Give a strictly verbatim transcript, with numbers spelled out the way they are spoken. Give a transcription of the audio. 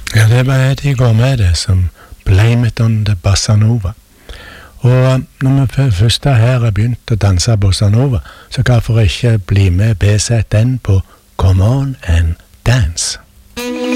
Ja, det var Eddie Gormede som Blame It On The Bossa Nova. Og når vi først her har begynt å danse Bossa Nova, så hvorfor ikke bli med B Z N på Come On and Dance?